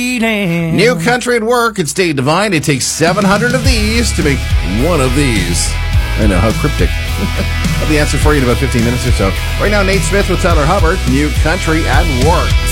feeling. New Country at Work. It's Dave Devine. It takes 700 of these to make one of these. I know, how cryptic. I'll have the answer for you in about 15 minutes or so. Right now, Nate Smith with Tyler Hubbard. New Country at Work.